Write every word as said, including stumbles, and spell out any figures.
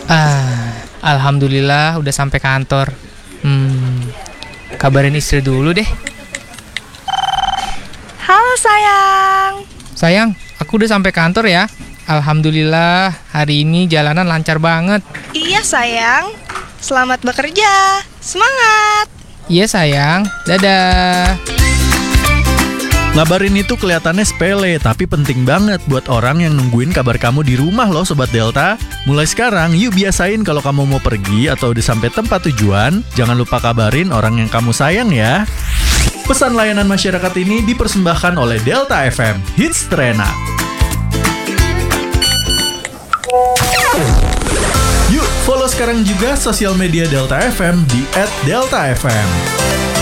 Ah, alhamdulillah udah sampai kantor. Hmm, kabarin istri dulu deh. Halo sayang. Sayang, aku udah sampai kantor ya. Alhamdulillah, hari ini jalanan lancar banget. Iya sayang. Selamat bekerja. Semangat. Iya sayang, dadah. Ngabarin itu kelihatannya sepele, tapi penting banget buat orang yang nungguin kabar kamu di rumah loh Sobat Delta. Mulai sekarang, yuk biasain kalau kamu mau pergi atau udah sampai tempat tujuan, jangan lupa kabarin orang yang kamu sayang ya. Pesan layanan masyarakat ini dipersembahkan oleh Delta F M, Hits Terenak. Yuk, follow sekarang juga sosial media Delta F M di et delta f m.